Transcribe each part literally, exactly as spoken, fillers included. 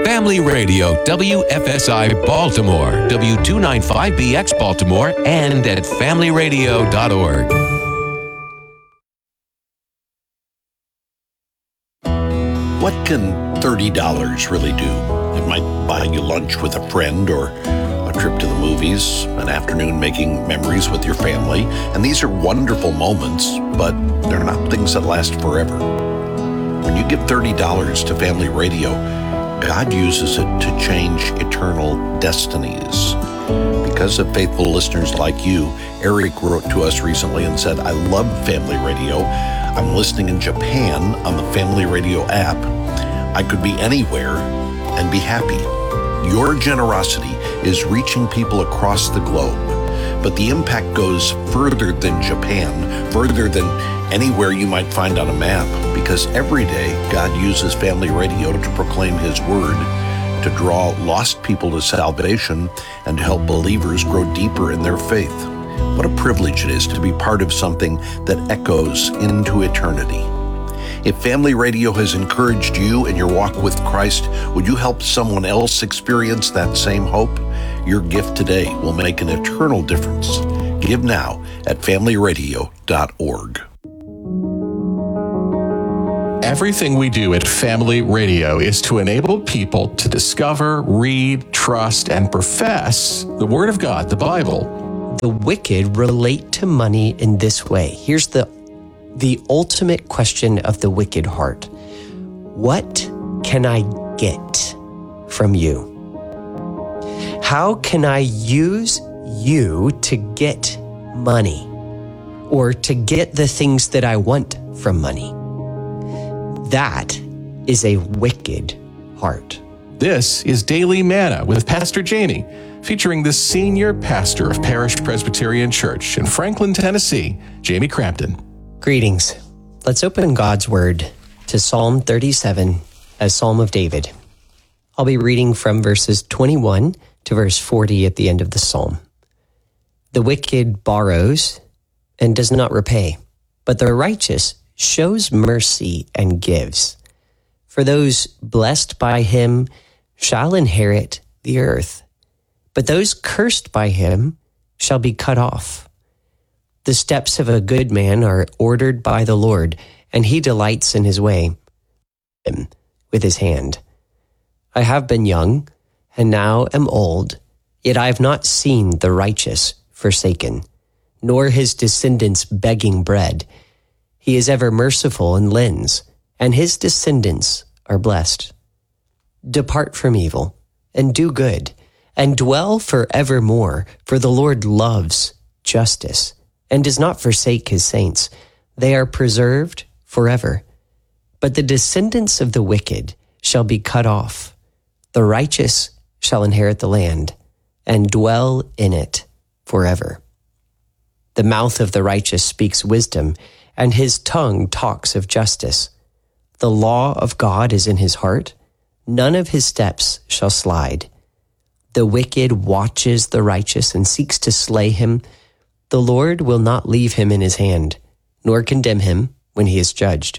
Family Radio, W F S I Baltimore, W two ninety-five B X Baltimore, and at family radio dot org. What can thirty dollars really do? It might buy you lunch with a friend or a trip to the movies, an afternoon making memories with your family. And these are wonderful moments, but they're not things that last forever. When you give thirty dollars to Family Radio, God uses it to change eternal destinies. Because of faithful listeners like you, Eric wrote to us recently and said, I love Family Radio. I'm listening in Japan on the Family Radio app. I could be anywhere and be happy. Your generosity is reaching people across the globe, but the impact goes further than Japan, further than anywhere you might find on a map, because every day God uses Family Radio to proclaim His Word, to draw lost people to salvation, and to help believers grow deeper in their faith. What a privilege it is to be part of something that echoes into eternity. If Family Radio has encouraged you in your walk with Christ, would you help someone else experience that same hope? Your gift today will make an eternal difference. Give now at family radio dot org. Everything we do at Family Radio is to enable people to discover, read, trust, and profess the Word of God, the Bible. The wicked relate to money in this way. Here's the the ultimate question of the wicked heart. What can I get from you? How can I use you to get money or to get the things that I want from money? That is a wicked heart. This is Daily Manna with Pastor Jamie, featuring the senior pastor of Parish Presbyterian Church in Franklin, Tennessee, Jamie Crampton. Greetings. Let's open God's Word to Psalm thirty-seven, a Psalm of David. I'll be reading from verses twenty-one to verse forty at the end of the Psalm. The wicked borrows and does not repay, but the righteous shows mercy and gives. For those blessed by him shall inherit the earth, but those cursed by him shall be cut off. The steps of a good man are ordered by the Lord, and he delights in his way with his hand. I have been young, and now am old, yet I have not seen the righteous forsaken, nor his descendants begging bread. He is ever merciful and lends, and his descendants are blessed. Depart from evil, and do good, and dwell forevermore, for the Lord loves justice, and does not forsake his saints. They are preserved forever. But the descendants of the wicked shall be cut off. The righteous shall inherit the land, and dwell in it forever. The mouth of the righteous speaks wisdom, and his tongue talks of justice. The law of God is in his heart. None of his steps shall slide. The wicked watches the righteous and seeks to slay him. The Lord will not leave him in his hand, nor condemn him when he is judged.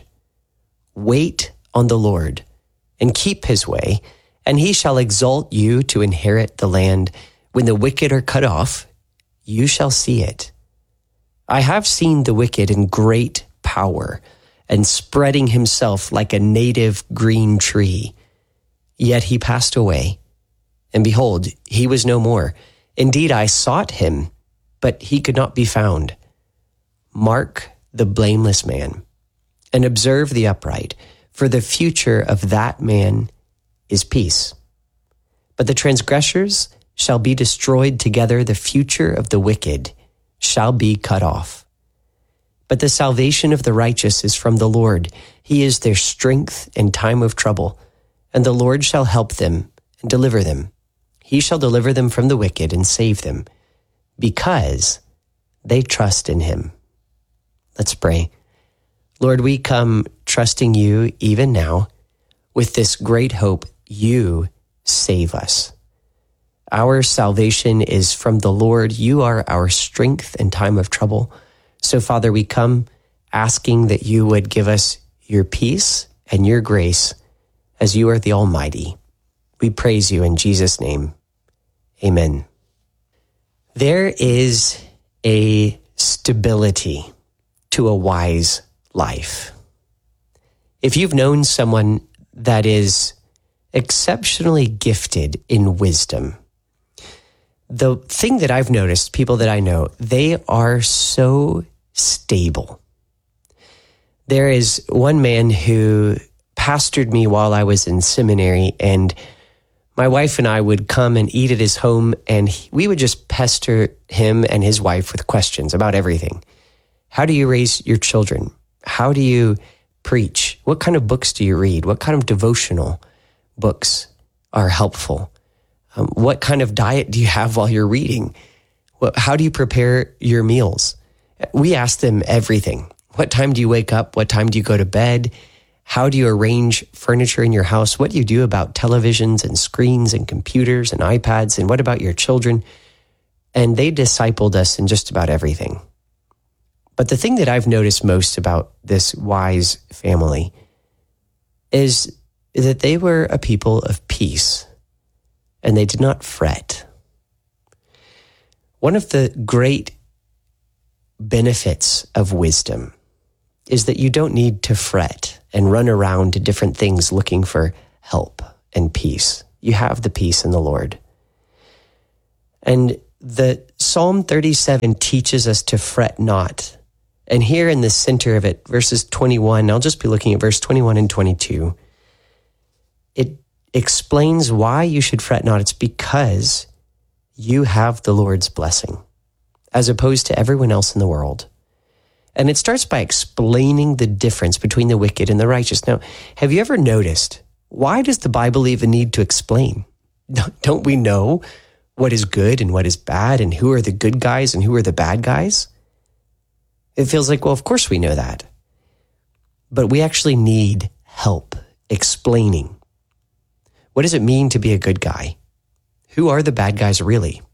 Wait on the Lord and keep his way, and he shall exalt you to inherit the land. When the wicked are cut off, you shall see it. I have seen the wicked in great power and spreading himself like a native green tree. Yet he passed away, and behold, he was no more. Indeed, I sought him, but he could not be found. Mark the blameless man, and observe the upright, for the future of that man is peace. But the transgressors shall be destroyed together, the future of the wicked shall be cut off. But the salvation of the righteous is from the Lord. He is their strength in time of trouble, and the Lord shall help them and deliver them. He shall deliver them from the wicked and save them, because they trust in him. Let's pray. Lord, we come trusting you even now with this great hope. You save us. Our salvation is from the Lord. You are our strength in time of trouble. So, Father, we come asking that you would give us your peace and your grace as you are the Almighty. We praise you in Jesus' name. Amen. There is a stability to a wise life. If you've known someone that is exceptionally gifted in wisdom, the thing that I've noticed, people that I know, they are so stable. There is one man who pastored me while I was in seminary, and my wife and I would come and eat at his home, and he, we would just pester him and his wife with questions about everything. How do you raise your children? How do you preach? What kind of books do you read? What kind of devotional books are helpful? Um, what kind of diet do you have while you're reading? What, how do you prepare your meals? We asked them everything. What time do you wake up? What time do you go to bed? How do you arrange furniture in your house? What do you do about televisions and screens and computers and iPads? And what about your children? And they discipled us in just about everything. But the thing that I've noticed most about this wise family is that they were a people of peace, and they did not fret. One of the great benefits of wisdom is that you don't need to fret and run around to different things looking for help and peace. You have the peace in the Lord. And the Psalm thirty-seven teaches us to fret not. And here in the center of it, verses twenty-one, I'll just be looking at verse twenty-one and twenty-two. It explains why you should fret not. It's because you have the Lord's blessing, as opposed to everyone else in the world. And it starts by explaining the difference between the wicked and the righteous. Now, have you ever noticed, why does the Bible even need to explain? Don't we know what is good and what is bad, and who are the good guys and who are the bad guys? It feels like, well, of course we know that. But we actually need help explaining. What does it mean to be a good guy? Who are the bad guys really?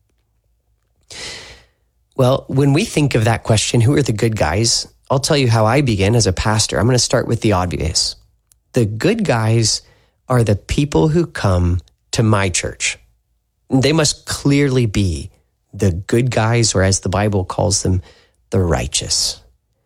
Well, when we think of that question, who are the good guys? I'll tell you how I begin as a pastor. I'm going to start with the obvious. The good guys are the people who come to my church. They must clearly be the good guys, or as the Bible calls them, the righteous.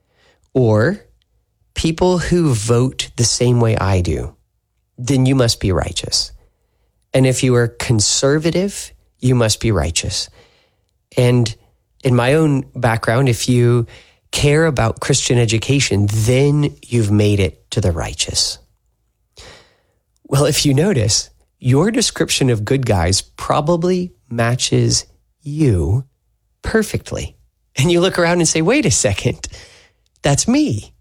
Or people who vote the same way I do, then you must be righteous. And if you are conservative, you must be righteous. And in my own background, if you care about Christian education, then you've made it to the righteous. Well, if you notice, your description of good guys probably matches you perfectly. And you look around and say, wait a second, that's me.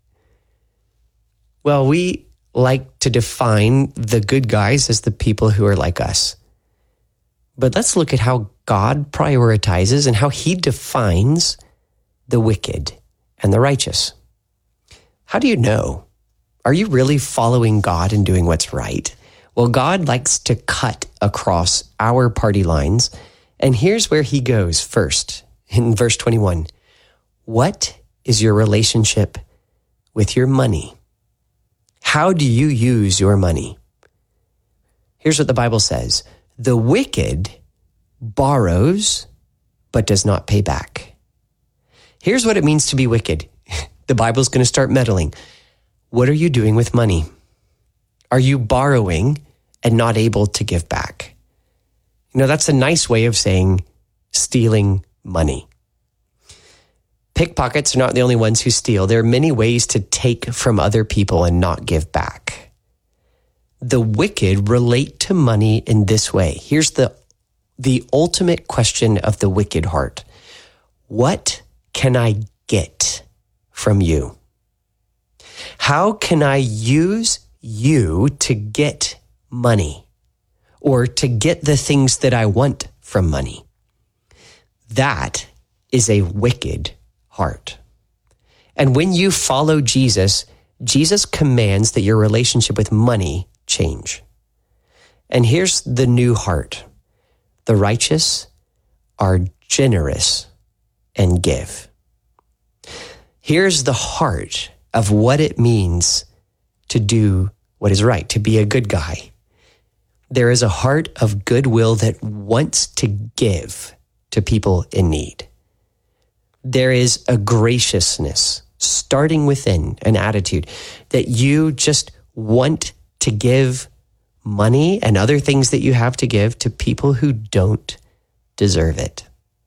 Well, we like to define the good guys as the people who are like us. But let's look at how God prioritizes and how he defines the wicked and the righteous. How do you know? Are you really following God and doing what's right? Well, God likes to cut across our party lines. And here's where he goes first in verse twenty-one. What is your relationship with your money? How do you use your money? Here's what the Bible says. The wicked borrows, but does not pay back. Here's what it means to be wicked. The Bible's going to start meddling. What are you doing with money? Are you borrowing and not able to give back? You know, that's a nice way of saying stealing money. Pickpockets are not the only ones who steal. There are many ways to take from other people and not give back. The wicked relate to money in this way. Here's the, the ultimate question of the wicked heart. What can I get from you? How can I use you to get money or to get the things that I want from money? That is a wicked heart. And when you follow Jesus, Jesus commands that your relationship with money change. And here's the new heart. The righteous are generous and give. Here's the heart of what it means to do what is right, to be a good guy. There is a heart of goodwill that wants to give to people in need. There is a graciousness starting within, an attitude that you just want to give money and other things that you have to give to people who don't deserve it.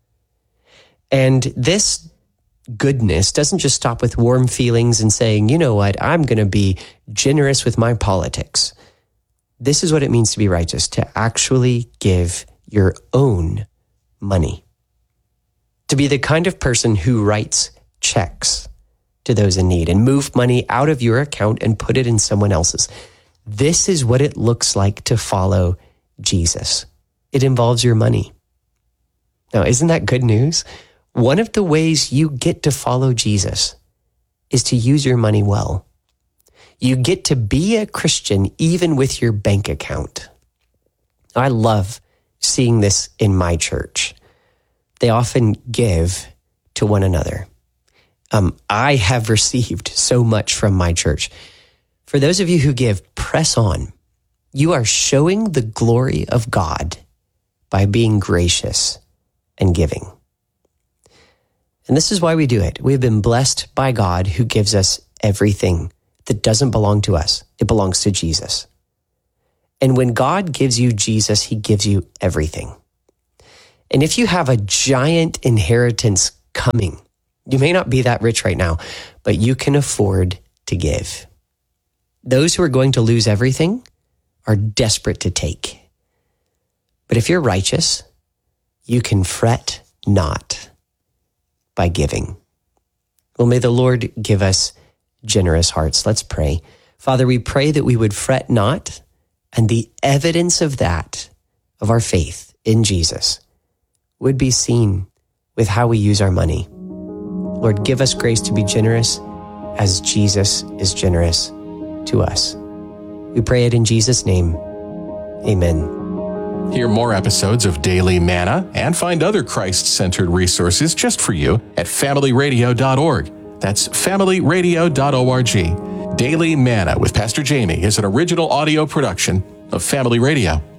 And this goodness doesn't just stop with warm feelings and saying, you know what, I'm going to be generous with my politics. This is what it means to be righteous, to actually give your own money. To be the kind of person who writes checks to those in need and move money out of your account and put it in someone else's. This is what it looks like to follow Jesus. It involves your money. Now, isn't that good news? One of the ways you get to follow Jesus is to use your money well. You get to be a Christian even with your bank account. I love seeing this in my church. They often give to one another. Um, I have received so much from my church. For those of you who give, press on. You are showing the glory of God by being gracious and giving. And this is why we do it. We've been blessed by God who gives us everything that doesn't belong to us. It belongs to Jesus. And when God gives you Jesus, he gives you everything. And if you have a giant inheritance coming, you may not be that rich right now, but you can afford to give. Those who are going to lose everything are desperate to take. But if you're righteous, you can fret not by giving. Well, may the Lord give us generous hearts. Let's pray. Father, we pray that we would fret not, and the evidence of that, of our faith in Jesus, would be seen with how we use our money. Lord, give us grace to be generous as Jesus is generous to us. We pray it in Jesus' name. Amen. Hear more episodes of Daily Manna and find other Christ-centered resources just for you at family radio dot org. That's family radio dot org. Daily Manna with Pastor Jamie is an original audio production of Family Radio.